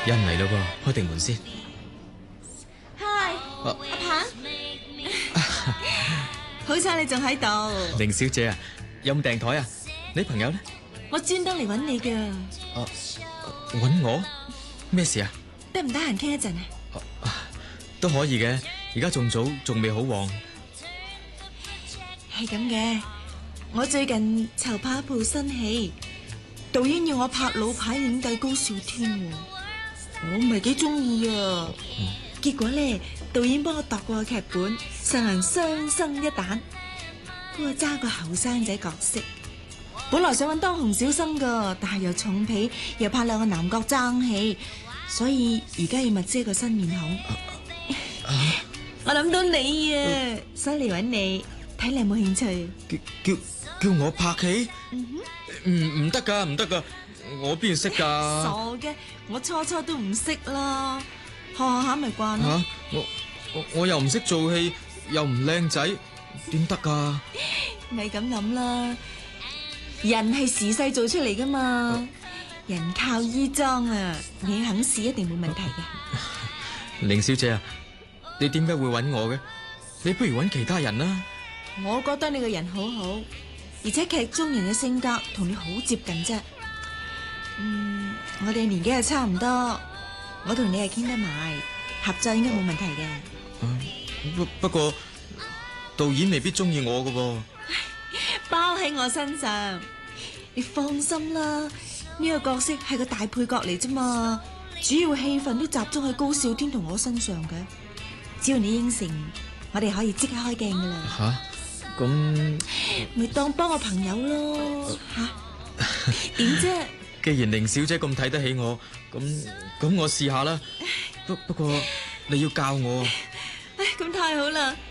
有人嚟咯噃，開定門先。 嗨，阿鵬，好彩你仲喺度。 凌小姐啊，有冇訂台啊？你朋友呢？ 我專登嚟揾你噶。 揾我？咩事啊？ 得唔得閒傾一陣啊？ 都可以嘅，而家仲早，仲未好旺。 係咁嘅，我最近籌拍一部新戲，導演要我拍老牌影帝高少天，我唔係幾中意啊。結果咧，導演幫我度過個劇本，實行雙生一旦，幫我揸個後生仔角色。本來想揾當紅小生噶，但係又重皮，又拍兩個男角爭戲，所以而家要物色一個新面孔。我諗到你啊，所以嚟揾你，睇你有冇興趣？ 叫我拍戲？唔得噶，唔得噶，我邊識噶？ 傻嘅，我初都唔識啦，學下咪慣咯。 我又唔識做戲，又唔靚仔，點得噶？ 咪咁諗啦，人係時勢做出嚟噶嘛，人靠衣裝啊，你肯試一定冇問題嘅。 凌小姐啊，你點解會揾我嘅？你不如揾其他人啦。 我覺得你個人好好，而且劇中人嘅性格同你好接近啫。我哋年紀係差唔多，我同你係傾得埋，合作應該冇問題嘅。 不過導演未必中意我㗎噃。 包喺我身上，你放心啦，呢個角色係個大配角嚟啫嘛，主要戲份都集中喺高少天同我身上嘅。只要你應承，我哋可以即刻開鏡噶啦。 吓？咁咪當幫我朋友咯吓？點啫？ 既然凌小姐咁睇得起我，咁我試下啦。不過你要教我。 咁太好啦！